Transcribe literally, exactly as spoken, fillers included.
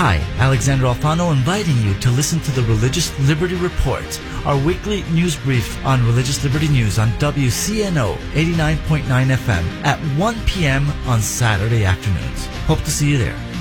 Hi, Alexander Alfano inviting you to listen to the Religious Liberty Report, our weekly news brief on religious liberty news on W C N O eighty-nine point nine F M at one p.m. on Saturday afternoons. Hope to see you there.